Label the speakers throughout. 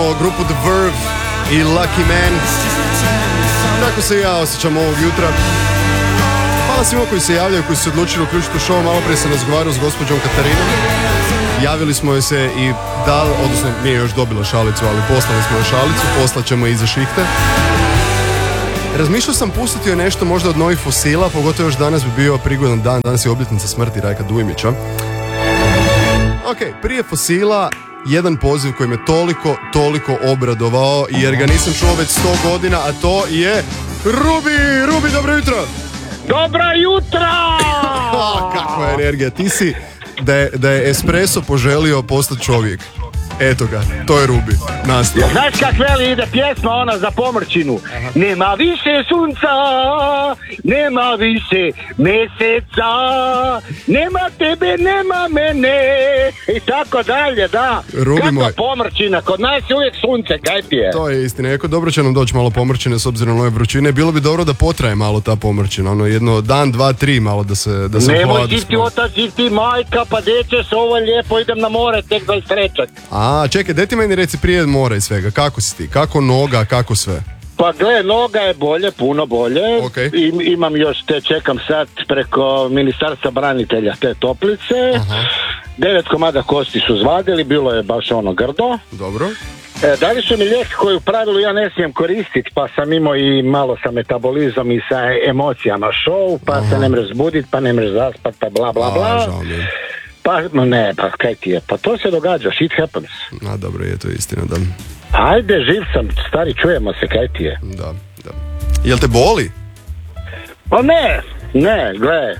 Speaker 1: Grupu The Verve i Lucky Man. Tako se ja osjećam ovog jutra. Hvala svima koji se javljaju, koji su se odlučili uključiti u show. Malo prije sam razgovarao s gospođom Katarinom. Javili smo joj se i odnosno nije još dobila šalicu, ali poslali smo joj šalicu, poslat ćemo i za šihte. Razmišljao sam pustiti joj nešto možda od novih Fosila, pogotovo još danas bi bio prigodan dan, danas je obljetnica smrti Rajka Dujmića. Ok, prije Fosila jedan poziv koji me toliko obradovao, jer ga nisam čuo već 100 godina, a to je Rubi! Rubi, dobro jutro!
Speaker 2: Dobro jutro!
Speaker 1: Kakva je energija, ti si da je espresso poželio postati čovjek. Eto ga, to je Rubi. Nastav.
Speaker 2: Znaš kak veli ide pjesma ona za pomrčinu? Aha. Nema više sunca, nema više mjeseca, nema tebe, nema mene i tako dalje, da.
Speaker 1: Rubi
Speaker 2: kako
Speaker 1: moj.
Speaker 2: Pomrčina, kod nas je uvijek sunce, kaj ti je?
Speaker 1: To je istina, jako dobro će nam doći malo pomrčine s obzirom na ove vrućine. Bilo bi dobro da potraje malo ta pomrčina, ono jedno dan, 2, 3 malo da se
Speaker 2: nemoj ti otac, ti majka, pa dećeš ovo lijepo, idem na more tek 23.
Speaker 1: A, čekaj, daj ti meni reci prije mora i svega, kako si ti? Kako noga, kako sve?
Speaker 2: Pa gle, noga je bolje, puno bolje.
Speaker 1: Okay.
Speaker 2: Imam još čekam sad preko Ministarstva branitelja te toplice. Aha. 9 komada kosti su zvadili, bilo je baš ono grdo.
Speaker 1: Dobro.
Speaker 2: Dali su mi lijek koji u pravilu ja ne smijem koristiti, pa sam imao i malo sa metabolizmom i sa emocijama show, pa aha, se ne mreš zbudit, pa ne mreš zaspat, pa bla bla bla. Pa ne, pa kaj ti je, pa to se događa, shit happens.
Speaker 1: A dobro, je to istina, da.
Speaker 2: Ajde, živ sam, stari, čujemo se, kaj ti je.
Speaker 1: Da. Jel te boli?
Speaker 2: Pa ne, gle,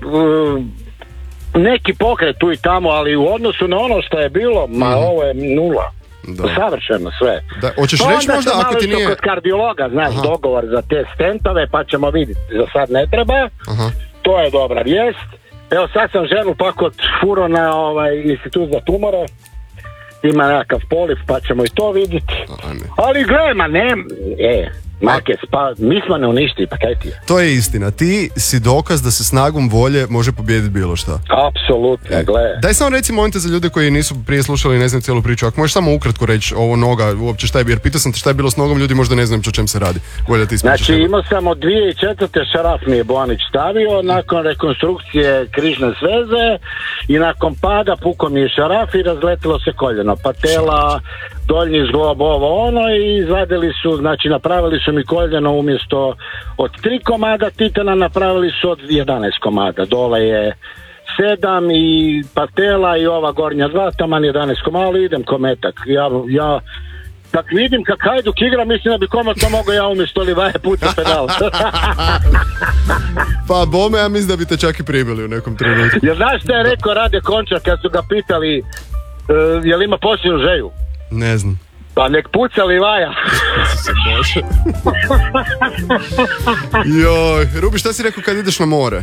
Speaker 2: neki pokret tu i tamo, ali u odnosu na ono što je bilo, ovo je nula. Da. Savršeno sve.
Speaker 1: Da, hoćeš reći možda ako ti nije...
Speaker 2: kod kardiologa, znaš, dogovor za te stentove, pa ćemo vidjeti, za sad ne treba. Aha. To je dobra vijest. Evo sad sam ženu pak od furo na institut za tumore. Ima nekakav poliv, pa ćemo i to vidjeti. Ali gle, Markes, pa mi smo ne uništili, pa kaj ti je?
Speaker 1: To je istina, ti si dokaz da se snagom volje može pobijediti bilo šta.
Speaker 2: Apsolutno, gle.
Speaker 1: Daj samo reci momente za ljude koji nisu prije slušali i ne znaju cijelu priču, ako možeš samo ukratko reći ovo noga, uopće šta je, jer pitao sam te šta je bilo s nogom, ljudi možda ne znaju o čem se radi. Volje da ti ispričaš.
Speaker 2: Znači imao sam od 2004. šaraf mi je Bojanić stavio, nakon rekonstrukcije križne sveze i nakon pada puko mi je šaraf i razletilo se koljeno, patela, doljni zglob, ovo ono, i izvadili su, znači napravili su mi koljeno umjesto od 3 komada titana, napravili su od 11 komada. Dole je 7 i patela i ova gornja 2, taman 11 komada, ali idem kometak. Ja tak vidim kak Hajduk igra, mislim da bi komatno mogao ja umjesto Livaje puca pedal.
Speaker 1: Pa bome, ja mislim da bi te čak i primili u nekom trenutku.
Speaker 2: Jer znaš šta je rekao Rade Končar kad su ga pitali je li ima posljednju želju?
Speaker 1: Ne znam.
Speaker 2: Pa nek puca Livaja.
Speaker 1: Joj, Rubi, šta si rekao kad ideš na more?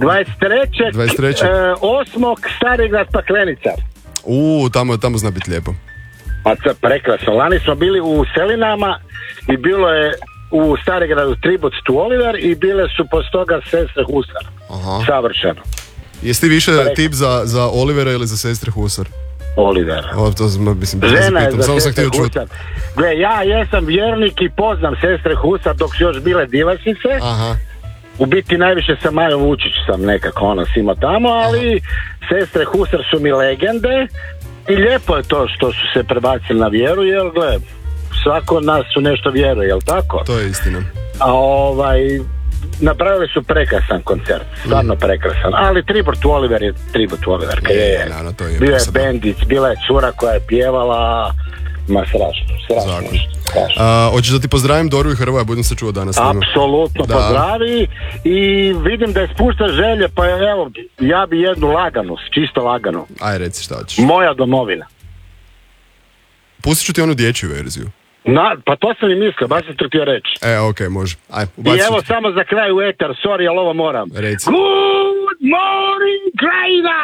Speaker 2: 23. 8. Starigrad Paklenica.
Speaker 1: Tamo zna biti lijepo.
Speaker 2: Pa to je prekrasno. Lani smo bili u Selinama i bilo je u Starigradu Tribute to Oliver i bile su poslije toga sestre Husar. Aha. Savršeno.
Speaker 1: Jesi ti više tip za Olivera ili za sestre Husar?
Speaker 2: Oliver.
Speaker 1: Žena je za sestre Husar.
Speaker 2: Gle, ja jesam vjernik i poznam sestre Husar dok su još bile divasice. Aha. U biti najviše sa Majom Vučić sam nekako simo tamo, ali sestre Husar su mi legende i lijepo je to što su se prebacili na vjeru, jer gle, svako od nas su nešto vjeruje, jel tako?
Speaker 1: To je istina.
Speaker 2: A napravili su prekrasan koncert, stvarno prekrasan, ali Tribute to Oliver je Tribute to Oliver, bio je bendic, bila je cura koja je pjevala, ma strašno.
Speaker 1: Hoćeš da ti pozdravim Doru i Hrvoja, budem se čuo danas.
Speaker 2: Apsolutno, pozdravi i vidim da je spušta želje, pa evo, ja bi jednu laganu, čisto laganu.
Speaker 1: Aj, reci šta hoćeš.
Speaker 2: Moja domovina.
Speaker 1: Pustit ću ti onu dječju verziju.
Speaker 2: Pa to sam i mislio, baš sam to htio reći.
Speaker 1: Okej, može. Aj,
Speaker 2: i evo samo za kraj u etar, sorry, ali ovo moram.
Speaker 1: Reci.
Speaker 2: Good morning, Krajina!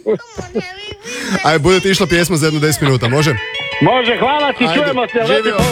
Speaker 1: Aj, bude ti išla pjesma za jedno 10 minuta, može?
Speaker 2: Može, hvala ti, čujemo se.
Speaker 1: Živio.